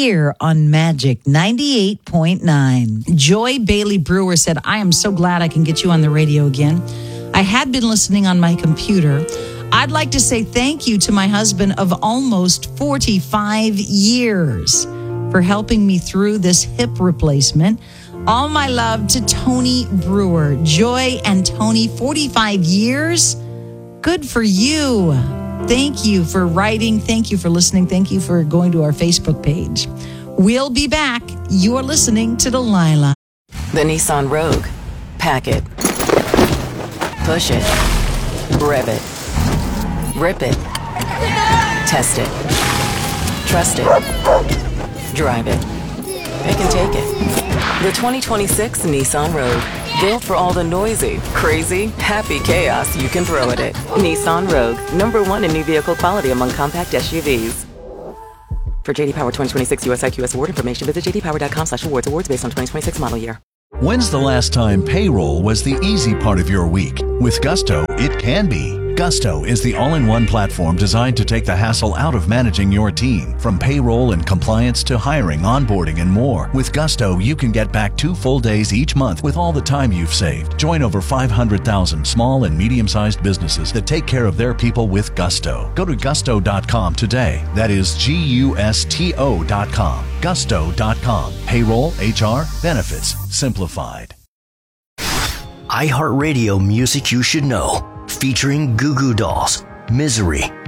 here on Magic 98.9. Joy Bailey Brewer said, I am so glad I can get you on the radio again. I had been listening on my computer. I'd like to say thank you to my husband of almost 45 years for helping me through this hip replacement. All my love to Tony Brewer. Joy and Tony, 45 years. Good for you. Thank you for writing. Thank you for listening. Thank you for going to our Facebook page. We'll be back. You are listening to Delilah. The Nissan Rogue. Pack it. Push it. Rev it. Rip it. Test it. Trust it. Drive it. It can take it. The 2026 Nissan Rogue. Built for all the noisy, crazy, happy chaos you can throw at it. Nissan Rogue. #1 in new vehicle quality among compact SUVs. For J.D. Power 2026 US IQS award information, visit jdpower.com/awards. Awards based on 2026 model year. When's the last time payroll was the easy part of your week? With Gusto, it can be. Gusto is the all-in-one platform designed to take the hassle out of managing your team. From payroll and compliance to hiring, onboarding, and more. With Gusto, you can get back 2 full days each month with all the time you've saved. Join over 500,000 small and medium-sized businesses that take care of their people with Gusto. Go to gusto.com today. That is GUSTO.com. Gusto.com. Payroll, HR, benefits, simplified. iHeartRadio Music You Should Know, featuring Goo Goo Dolls, Misery,